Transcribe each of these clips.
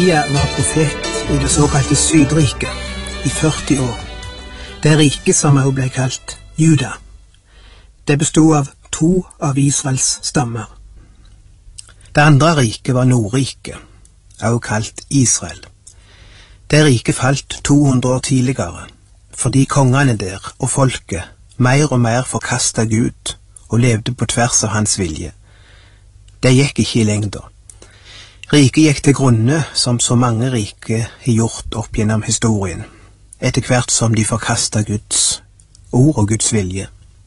Jeremia var profet i det såkalte Sydriket i 40 år. Det riket som også ble kalt Juda. Det bestod av 2 av Israels stammer. Det andre riket var Nordriket, også kalt Israel. Det riket falt 200 år tidligere, fordi kongene der og folket mer og mer forkastet Gud og levde på tvers av hans vilje. Det gikk ikke i lengda. Riket gikk til grunne som så mange rike har gjort opp gjennom historien, etter hvert som de forkastet Guds ord og Guds vilje.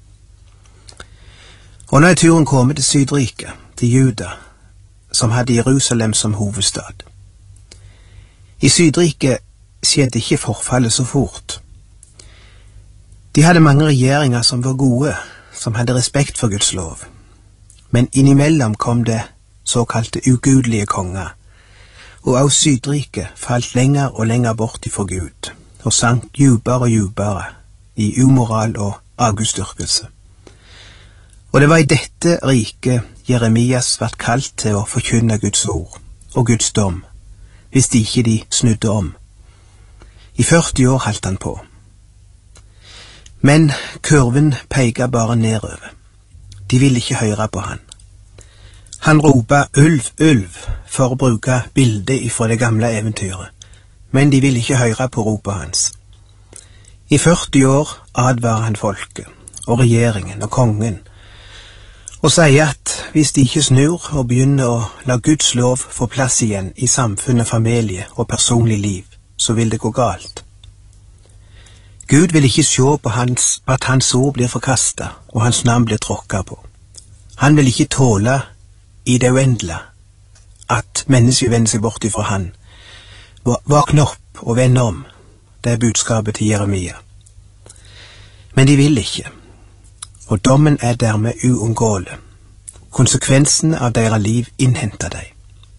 Og nå er turen kommet til Sydriket, til Juda, som hadde Jerusalem som hovedstad. I Sydriket skjedde ikke forfallet så fort. De hadde mange regjeringer som var gode, som hadde respekt for Guds lov. Men innimellom kom det såkalte ugudelige konger, og også Sydriket falt lenger og lenger bort ifra Gud, og sank djupere og djupere i umoral og avgudsdyrkelse. Og det var i dette riket Jeremias ble kalt til å forkynne Guds ord og Guds dom, hvis de ikke snudde om. I 40 år holdt han på. Men kurven peker bare nedover. De ville ikke høre på han. Han ropa ulv, ulv, for å bruke bildet ifra det gamle eventyret, men de ville ikke høre på ropet hans. I 40 år advarer han folket, og regjeringen og kongen, og sier at hvis de ikke snur og begynner å la Guds lov få plass igjen i samfunnet, familie og personlig liv, så vil det gå galt. Gud vil ikke se på at hans ord blir forkastet og hans navn blir tråkket på. Han vil ikke tåle i det uendelige at mennesker vender seg bort ifra han. Våkne opp og vende om, det er budskapet til Jeremia. Men de vil ikke, og dommen er dermed uunngåelig. Konsekvensen av deres liv innhenter dem.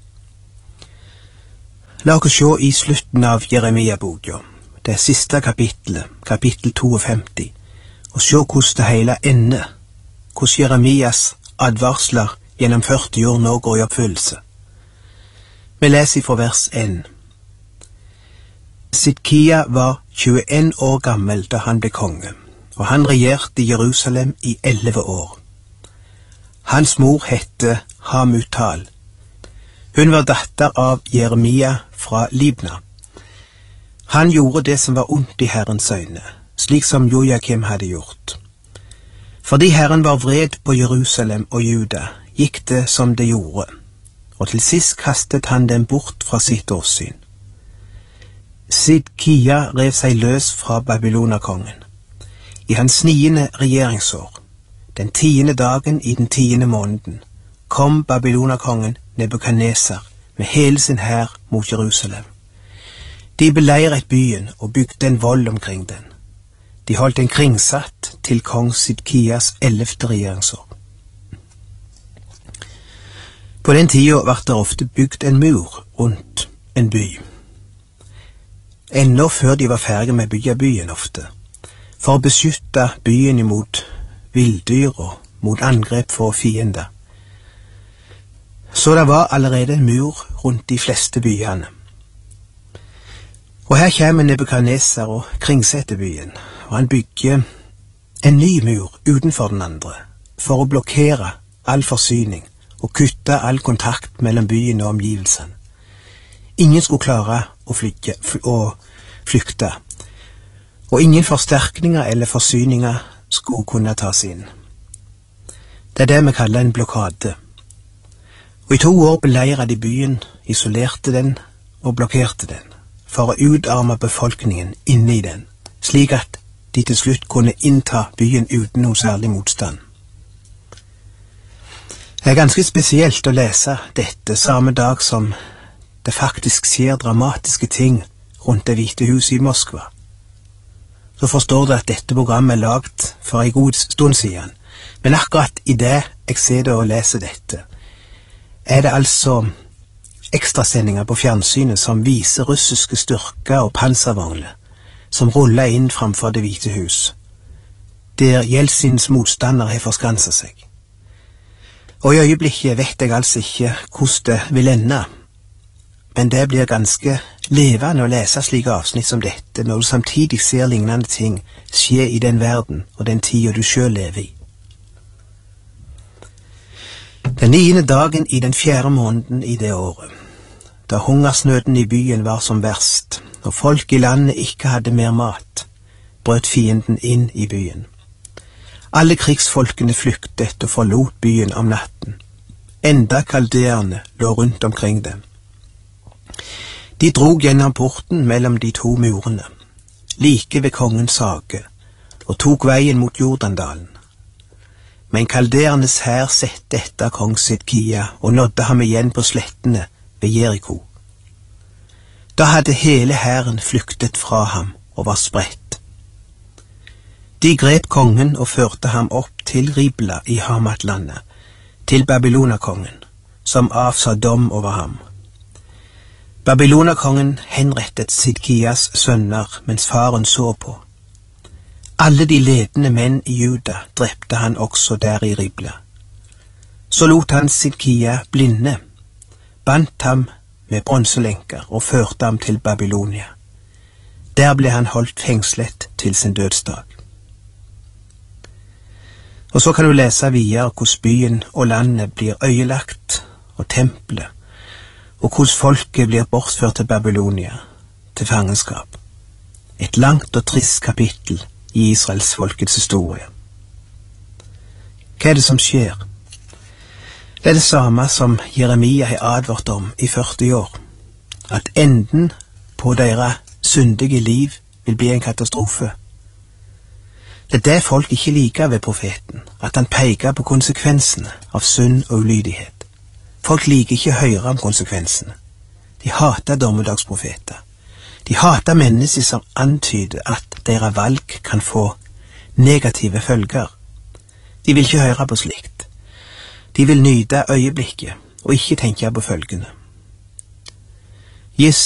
La oss se i slutten av Jeremia-boka, det siste kapittelet, kapittel 52, og se hvordan det hele ender, hvordan Jeremias advarsler gjennom 40 år nå går i oppfyllelse. Vi leser fra vers 1. Sidkia var 21 år gammel da han ble konge, og han regjerte i Jerusalem i 11 år. Hans mor hette Hamutal. Hun var datter av Jeremia fra Libna. Han gjorde det som var ondt i Herrens øyne, slik som Joakim hadde gjort. Fordi Herren var vred på Jerusalem og Juda, gikk det som det gjorde, og til sist kastet han dem bort fra sitt åsyn. Sidkia rev seg løs fra Babylonakongen. I hans 9. regjeringsår, den 10. dagen i den 10. måneden, kom Babylonakongen Nebukadnesar med hele sin hær mot Jerusalem. De beleiret byen og bygde en vold omkring den. De holdt en kringsatt til kong Sidkias 11. regjeringsår. På den tiden ble det ofte bygd en mur rundt en by. Ennå før de var ferdige med å bygge byen ofte, for å beskytte byen imot villdyr og mot angrep fra fiender. Så det var allerede en mur rundt de fleste byene. Og her kommer Nebukadnesar og kringsetter byen, og han bygger en ny mur utenfor den andre, for å blokkere all forsyning og kutte all kontakt mellom byen og omgivelsene. Ingen skulle klare å flykte, og ingen forsterkninger eller forsyninger skulle kunne tas inn. Det er det vi kaller en blokade. Og i 2 år beleiret de byen, isolerte den og blokkerte den, for å utarme befolkningen inne i den, slik at de til slutt kunne innta byen uten noen særlig motstand. Det er ganske spesielt å lese dette samme dag som det faktisk skjer dramatiske ting rundt Det hvite huset i Moskva. Så forstår du at dette programmet er laget for en god stund siden, men akkurat i det jeg sitter og leser dette, er det altså ekstrasendinger på fjernsynet som viser russiske styrker og panservogner som ruller inn framfor Det hvite hus, der Jeltsins motstandere har forskanset seg. Og i øyeblikket vet jeg altså ikke hvordan det vil ende. men det blir ganske levende å lese slike avsnitt som dette, når du samtidig ser lignende ting skje i den verden og den tida du selv lever i. Den 9. dagen i den 4. måneden i det året, da hungersnøden i byen var som verst, og folk i landet ikke hadde mer mat, brøt fienden inn i byen. Alle krigsfolkene flyktet og forlot byen om natten. Enda kaldeerne lå rundt omkring dem. De drog gjennom porten mellom de to murene, like ved kongens hage, og tok veien mot Jordandalen. Men kaldeernes hær sette etter kong Sidkia og nådde ham igjen på slettene ved Jeriko. Da hadde hele hæren flyktet fra ham og var spredt. De grep kongen og førte ham opp til Ribla i Hamatlandet, til Babylonakongen, som avsa dom over ham. Babylonakongen henrettet Sidkias sønner mens faren så på. Alle de ledende menn i Juda drepte han også der i Ribla. Så lot han Sidkia blinde, bandt ham med bronselenker og førte ham til Babylonia. Der ble han holdt fengslet til sin dødsdag. Og så kan du lese videre hvordan byen og landet blir øyelagt, og tempelet, og hvordan folket blir bortført til Babylonia, til fangenskap. Et langt og trist kapittel i Israels folkets historie. Hva er det som skjer? Det er det samme som Jeremia har advart om i 40 år, at enden på deres syndige liv vil bli en katastrofe. Det er det folk ikke liker ved profeten, at han peker på konsekvensene av synd og ulydighet. Folk liker ikke å høre om konsekvensene. De hater dommedagsprofeter. De hater mennesker som antyder at deres valg kan få negative følger. De vil ikke høre på slikt. De vil nyte øyeblikket og ikke tenke på følgene.